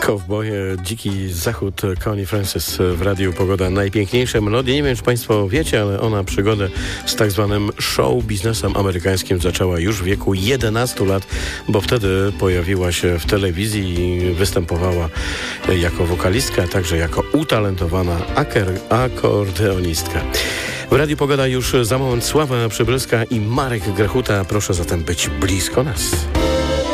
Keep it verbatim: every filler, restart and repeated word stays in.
Kowboje, Dziki Zachód, Connie Francis w Radiu Pogoda. Najpiękniejsze melodie. Nie wiem, czy Państwo wiecie, ale ona przygodę z tak zwanym show biznesem amerykańskim zaczęła już w wieku jedenastu lat, bo wtedy pojawiła się w telewizji i występowała jako wokalistka, a także jako utalentowana aker- akordeonistka. W Radiu Pogoda już za moment Sława Przybylska i Marek Grechuta. Proszę zatem być blisko nas.